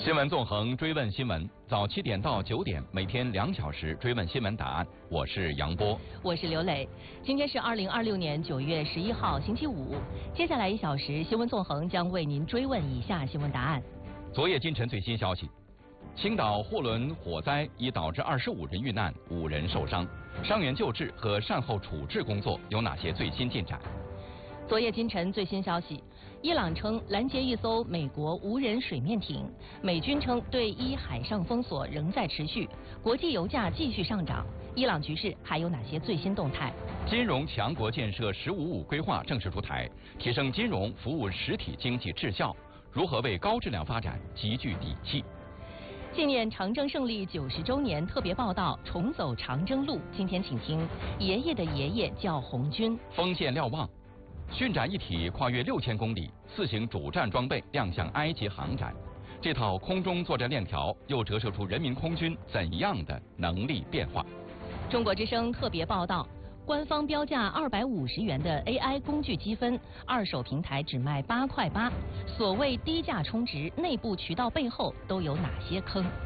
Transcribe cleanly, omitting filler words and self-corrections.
新闻纵横，追问新闻，早7点到9点，每天2小时追问新闻答案。我是杨波， 我是刘磊。今天是2026年9月11号，星期五。接下来1小时，新闻纵横将为您追问以下新闻答案。 昨夜今晨最新消息，青岛货轮火灾已导致25人遇难，5人受伤。伤员救治和善后处置工作有哪些最新进展？ 昨夜今晨最新消息，伊朗称拦截一艘美国无人水面艇，美军称对伊海上封锁仍在持续，国际油价继续上涨。伊朗局势还有哪些最新动态？ 金融强国建设“15+5”规划正式出台，提升金融服务实体经济质效，如何为高质量发展集聚底气？ 纪念长征胜利90周年特别报道《重走长征路》，今天请听爷爷的爷爷叫红军。 锋线瞭望。训展一体跨越6000公里，4型主战装备亮相埃及航展。这套空中作战链条又折射出人民空军怎样的能力变化？ 中国之声特别报道，官方标价250元的 AI 工具积分，二手平台只卖8块8。所谓低价充值，内部渠道背后都有哪些坑？